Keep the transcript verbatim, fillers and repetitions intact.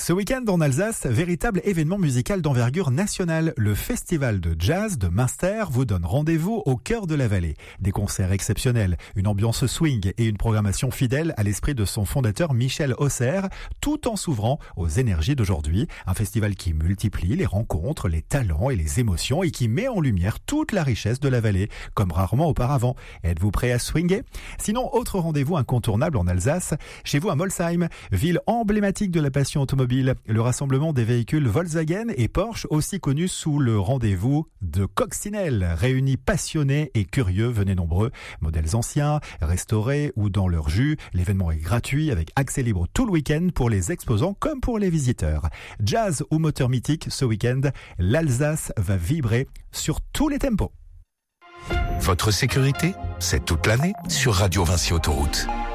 Ce week-end en Alsace, véritable événement musical d'envergure nationale. Le festival de jazz de Münster vous donne rendez-vous au cœur de la vallée. Des concerts exceptionnels, une ambiance swing et une programmation fidèle à l'esprit de son fondateur Michel Hausser, tout en s'ouvrant aux énergies d'aujourd'hui. Un festival qui multiplie les rencontres, les talents et les émotions et qui met en lumière toute la richesse de la vallée, comme rarement auparavant. Êtes-vous prêt à swinger? Sinon, autre rendez-vous incontournable en Alsace, chez vous à Molsheim, ville emblématique de la passion automobile. Le rassemblement des véhicules Volkswagen et Porsche, aussi connus sous le rendez-vous de Coccinelle. Réunis passionnés et curieux, venez nombreux. Modèles anciens, restaurés ou dans leur jus. L'événement est gratuit avec accès libre tout le week-end pour les exposants comme pour les visiteurs. Jazz ou moteur mythique, ce week-end, l'Alsace va vibrer sur tous les tempos. Votre sécurité, c'est toute l'année sur Radio Vinci Autoroute.